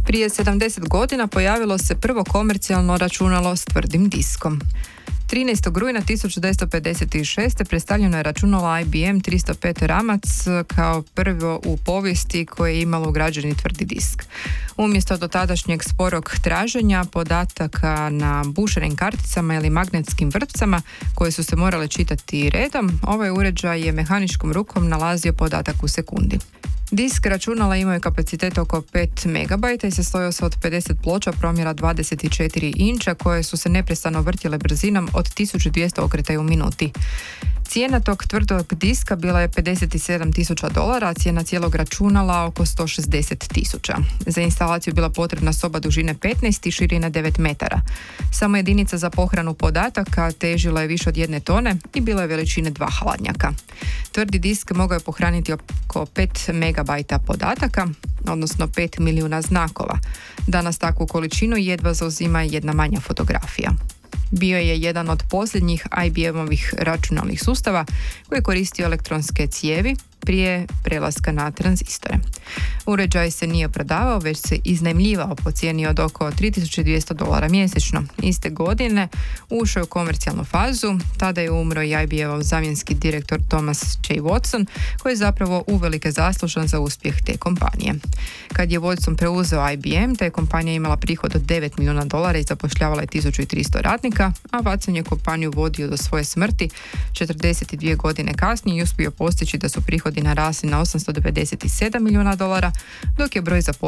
Prije 70 godina pojavilo se prvo komercijalno računalo s tvrdim diskom. 13. rujna 1956. predstavljeno je računalo IBM 305 ramac kao prvo u povijesti koje je imalo ugrađeni tvrdi disk. Umjesto dotadašnjeg sporog traženja podataka na bušenim karticama ili magnetskim vrpcama koje su se morale čitati redom, ovaj uređaj je mehaničkom rukom nalazio podatak u sekundi. Disk računala imao je kapacitet oko 5 MB i sastojao se od 50 ploča promjera 24 inča koje su se neprestano vrtjele brzinom od 1200 okretaja u minuti. Cijena tog tvrdog diska bila je $57,000, a cijena cijelog računala oko $160,000. Za instalaciju bila potrebna soba dužine 15 i širine 9 metara. Samo jedinica za pohranu podataka težila je više od 1 tone i bila je veličine 2 hladnjaka. Tvrdi disk mogao je pohraniti oko 5 megabajta podataka, odnosno 5 milijuna znakova. Danas takvu količinu jedva zauzima jedna manja fotografija. Bio je jedan od posljednjih IBM-ovih računalnih sustava koji je koristio elektronske cijevi prije prelaska na tranzistore. Uređaj se nije prodavao, već se iznajmljivao po cijeni od oko $3,200 mjesečno. Iste godine ušao u komercijalnu fazu, tada je umro i IBM-ov zamjenski direktor Thomas J. Watson, koji je zapravo uvelike zaslužan za uspjeh te kompanije. Kad je Watson preuzeo IBM, ta je kompanija imala prihod od $9 milijuna i zapošljavala je 1300 radnika, a Watson je kompaniju vodio do svoje smrti 42 godine kasnije i uspio postići da su prihodi narasli na $897 milijuna, dok je broj zaposlenih